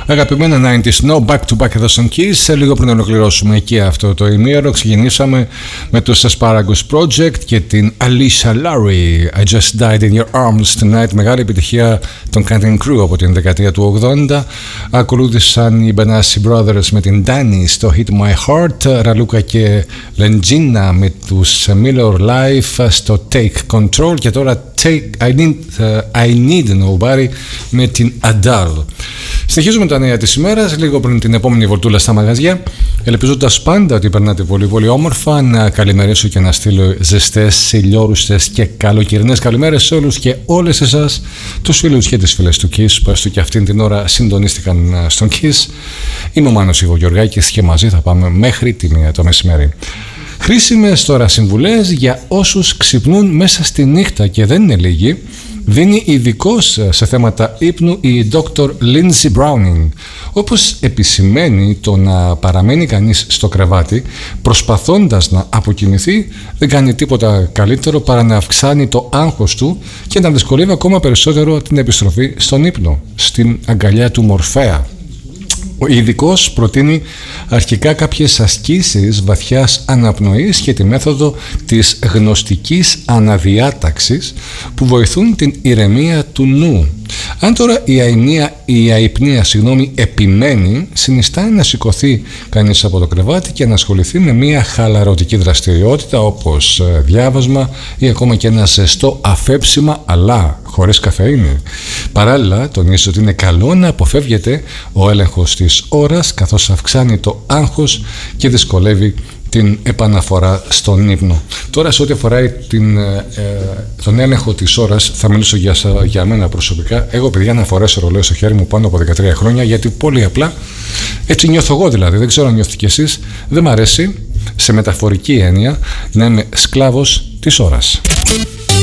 Αγαπημένα 90s, no back to back εδώ στον Kiss. Λίγο πριν ολοκληρώσουμε και αυτό το ημίωρο, ξεκινήσαμε με το Asparagus Project και την Alicia Larry. I just died in your arms tonight. Μεγάλη επιτυχία των Cutting Crew από την δεκαετία του 80. Ακολούθησαν οι Benassi Brothers με την Danny στο Hit My Heart. Ραλούκα και Lengina με τους Miller Life στο Take Control. Και τώρα I Need Nobody με την Adele. Συνεχίζουμε τα νέα της ημέρας, λίγο πριν την επόμενη βολτούλα στα μαγαζιά. Ελπίζοντας πάντα ότι περνάτε πολύ πολύ όμορφα. Να καλημερίσω και να στείλω ζεστές, ηλιόρουστες και καλοκαιρινές καλημέρες σε όλους και όλες εσάς, τους φίλους και τις φίλες του Kiss, που έστω και αυτήν την ώρα συντονίστηκαν στον Kiss. Είμαι ο Μάνος Γεωργάκης και μαζί θα πάμε μέχρι τη 1 το μεσημέρι. Χρήσιμες τώρα συμβουλές για όσους ξυπνούν μέσα στη νύχτα και δεν είναι λίγοι. Δίνει ειδικός σε θέματα ύπνου η Dr. Lindsay Browning. Όπως επισημαίνει, το να παραμένει κανείς στο κρεβάτι προσπαθώντας να αποκοιμηθεί δεν κάνει τίποτα καλύτερο παρά να αυξάνει το άγχος του και να δυσκολεύει ακόμα περισσότερο την επιστροφή στον ύπνο, στην αγκαλιά του Μορφέα. Ο ειδικός προτείνει αρχικά κάποιες ασκήσεις βαθιάς αναπνοής και τη μέθοδο της γνωστικής αναδιάταξης που βοηθούν την ηρεμία του νου. Αν τώρα η αϊπνία επιμένει, συνιστάει να σηκωθεί κανείς από το κρεβάτι και να ασχοληθεί με μια χαλαρωτική δραστηριότητα όπως διάβασμα ή ακόμα και ένα ζεστό αφέψιμα, αλλά χωρίς καφεΐνη. Παράλληλα, τονίζει ότι είναι καλό να αποφεύγεται ο έλεγχος της ώρας, καθώς αυξάνει το άγχος και δυσκολεύει την επαναφορά στον ύπνο. Τώρα, σε ό,τι αφορά τον έλεγχο της ώρας, θα μιλήσω για μένα προσωπικά. Εγώ, παιδιά, να φορέσω ρολόι στο χέρι μου πάνω από 13 χρόνια, γιατί πολύ απλά έτσι νιώθω εγώ, δηλαδή. Δεν ξέρω αν νιώθετε κι εσείς. Δεν μ' αρέσει, σε μεταφορική έννοια, να είμαι σκλάβος της ώρας.